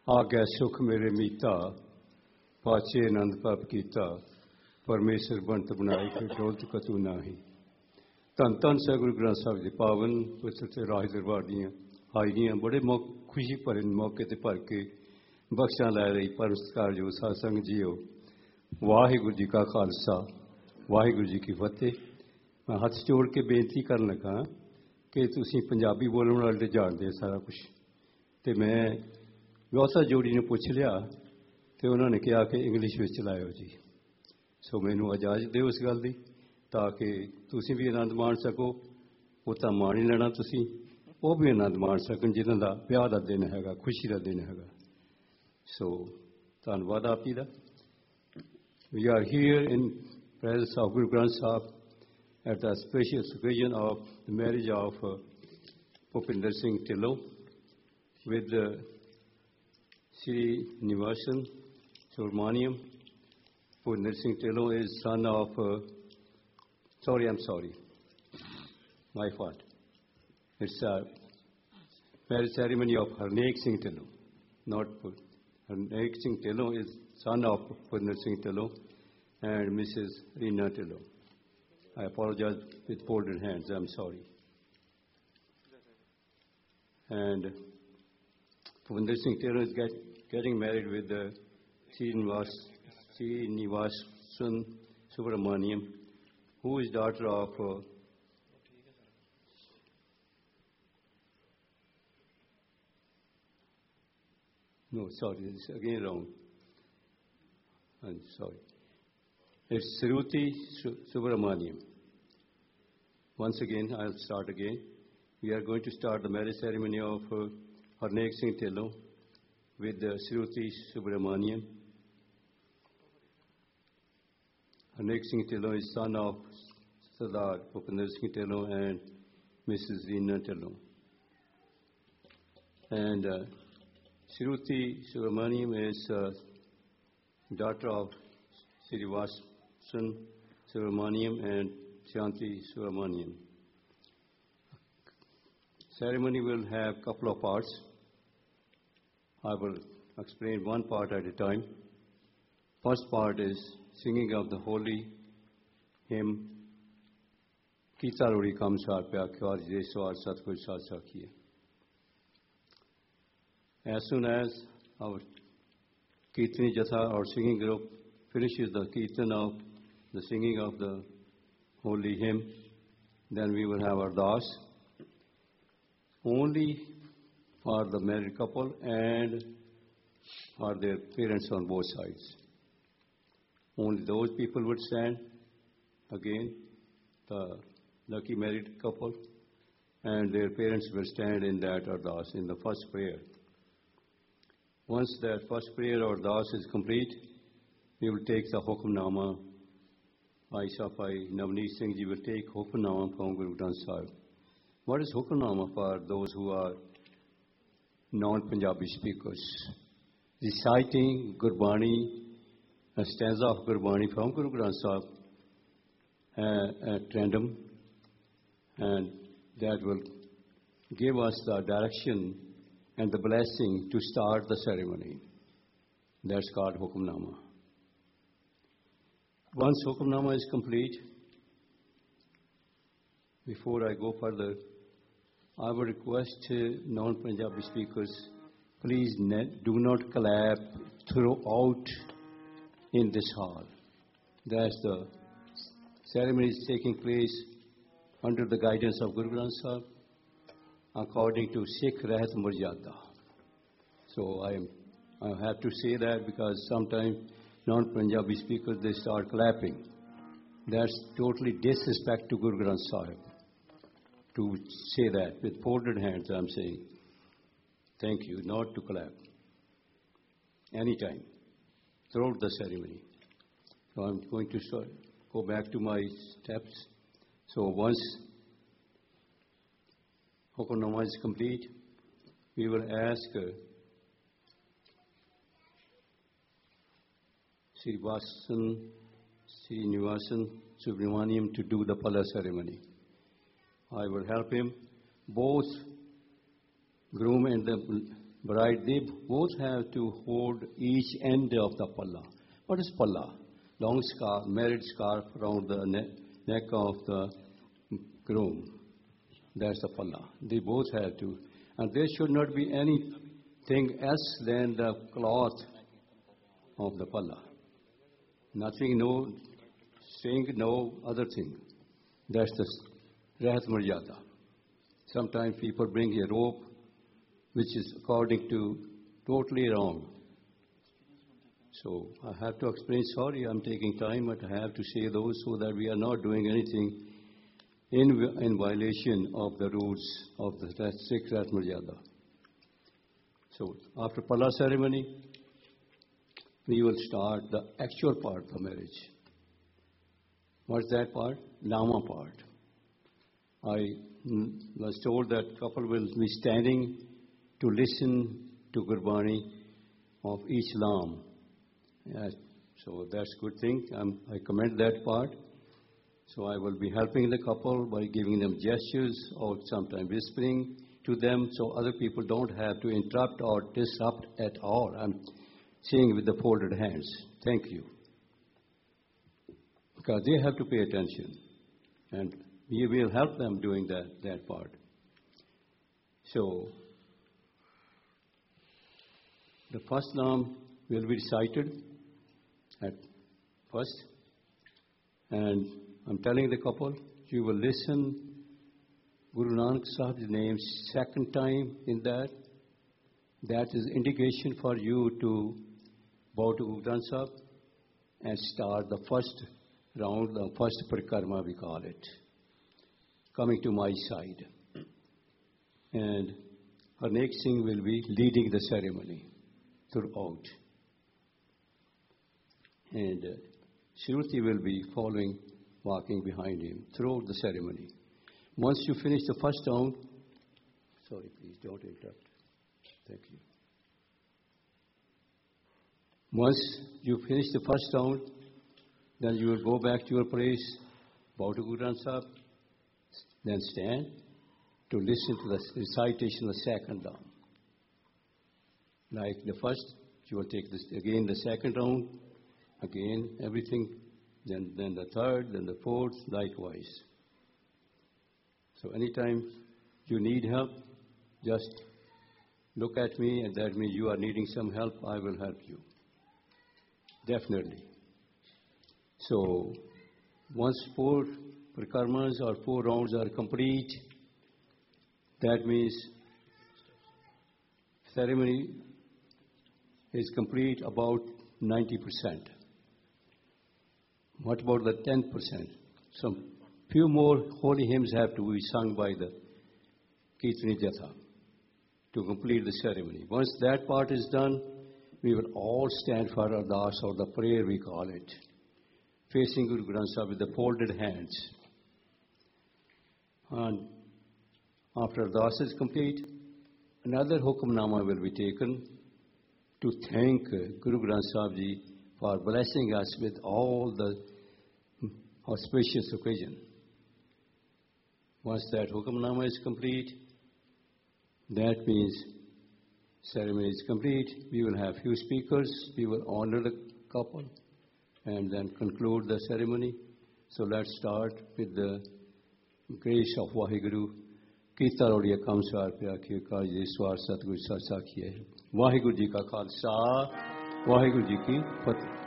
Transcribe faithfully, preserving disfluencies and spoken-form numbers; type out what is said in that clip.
आज्ञा सुख मेरे मीता पाचे आनंद पाप कीता परमेश्वर बनत बनाई फिर डोलत कतू नाही धन धन सै गुरु ग्रंथ साहब जी पावन पुत्र राज दरबार दियां हाजरियां बड़े मौक खुशी भरे मौके ते भर के बख्शा लै रही परम सत्कार जो साध संगत जीओ वाहिगुरू जी का खालसा वाहिगुरू जी की फतेह। मैं हथ जोड़ के बेनती कर लगा कि तुसीं पंजाबी बोलने वाले जानते सारा कुछ तो मैं गौसा जोड़ी ने पुछ लिया तो उन्होंने कहा कि इंग्लिश में चलाओ जी। सो मैनू इजाजत दो इस गल की ताकि तुसीं भी आनंद मान सको वो तो मान ही लेना तुसीं वो भी आनंद मान सकन जिन्हों का ब्याह का दिन है खुशी का दिन है। सो धन्यवाद आप जी का। We are here in presence of Guru Granth Sahib at the special occasion of the marriage of uh, Bhupinder Singh Dhillon with uh, Sri Nivasan Subramaniam. Bhupinder Singh Dhillon is son of, uh, sorry, I'm sorry, my fault. It's a marriage ceremony of Harnaik Singh Dhillon, not Harnaik Singh Dhillon is son of Bhupinder Singh Dhillon and Missus Reena Dhillon. I apologize with folded hands, I'm sorry. And Bhupinder Singh Dhillon is get, getting married with uh, Srinivasan Subramaniam, who is daughter of uh, no, sorry, this is again wrong. I'm sorry. It's Sruti Subramaniam. Once again, I'll start again. We are going to start the marriage ceremony of uh, Harnaik Singh Dhillon with uh, Sruti Subramaniam. Harnaik Singh Dhillon is son of Sardar Bhupinder Singh Dhillon and Missus Reena Dhillon. And uh, Sruti Subramaniam is uh, daughter of Srivasan Subramaniam and Shanti Subramaniam. Ceremony will have a couple of parts. I will explain one part at a time. First part is singing of the holy hymn Kita Rodi Kam Sar Pya Kyar Jeswar Satguru Sat Sakhiye. As soon as our Kirtani Jatha, our singing group, finishes the Kirtan of the singing of the holy hymn, then we will have our das only for the married couple and for their parents on both sides. Only those people would stand, again, the lucky married couple, and their parents will stand in that ardas, in the first prayer. Once that first prayer or das is complete, we will take the Hukamnama. Aisha Pai Navneet Singh ji will take Hukamnama from Guru Granth Sahib. What is Hukamnama for those who are non-Punjabi speakers? Reciting Gurbani, a stanza of Gurbani from Guru Granth Sahib uh, at random, and that will give us the direction and the blessing to start the ceremony. That's called Hukamnama. Once Hukamnama is complete, before I go further, I would request uh, non-Punjabi speakers, please net, do not clap throughout in this hall. That's the ceremony is taking place under the guidance of Guru Granth Sahib, according to Sikh Rahat Maryada. So I, am, I have to say that because sometimes non-Punjabi speakers, they start clapping. That's totally disrespect to Guru Granth Sahib. To say that with folded hands, I'm saying, thank you, not to clap. Anytime, throughout the ceremony. So I'm going to start, go back to my steps. So once Hukamnama is complete, we will ask uh, Srivasan, Srinivasan Subramaniam to do the Pala ceremony. I will help him. Both groom and the bride, they both have to hold each end of the palla. What is palla? Long scarf, marriage scarf around the neck, neck of the groom. That's the palla. They both have to. And there should not be anything else than the cloth of the palla. Nothing, no string, no other thing. That's the Rahat Maryada. Sometimes people bring a rope, which is according to totally wrong. So I have to explain, sorry, I'm taking time, but I have to say those so that we are not doing anything in, in violation of the rules of the Sikh Rahat Maryada. So after Palla ceremony, we will start the actual part of the marriage. What's that part? Lama part. I was told that couple will be standing to listen to Gurbani of each Lam. Yes, so that's a good thing. Um, I commend that part. So I will be helping the couple by giving them gestures or sometimes whispering to them so other people don't have to interrupt or disrupt at all. I'm saying with the folded hands, thank you. Because they have to pay attention. And we will help them doing that, that part. So, the first Naam will be recited at first. And I'm telling the couple, you will listen Guru Nanak Sahib's name second time in that. That is indication for you to bow to Guru Granth Sahib and start the first round, the first parikrama we call it, coming to my side. And Harnek Singh will be leading the ceremony throughout. And uh, Shruti will be following, walking behind him throughout the ceremony. Once you finish the first round, sorry, please don't interrupt. Thank you. Once you finish the first round, then you will go back to your place, bow to Guru Granth Sahib, then stand to listen to the recitation of the second round. Like the first, you will take this again the second round, again everything, then, then the third, then the fourth, likewise. So anytime you need help, just look at me, and that means you are needing some help, I will help you. Definitely. So once four parikramas or four rounds are complete, that means ceremony is complete about ninety percent. What about the ten percent? Some few more holy hymns have to be sung by the Kirtani Jatha to complete the ceremony. Once that part is done, we will all stand for Ardas, or the prayer we call it, facing Guru Granth Sahib with the folded hands. And after Ardas is complete, another Hukamnama will be taken to thank Guru Granth Sahib Ji for blessing us with all the auspicious occasion. Once that Hukamnama is complete, that means ceremony is complete. We will have few speakers. We will honor the couple and then conclude the ceremony. So let's start with the grace of Vaheguru. Kita Rodia Kamsar Pyakhi Kaji Swar Satguru Satsakhiye. Vaheguru Ji Ka Khalsa, Vaheguru Ji Ki Fateh.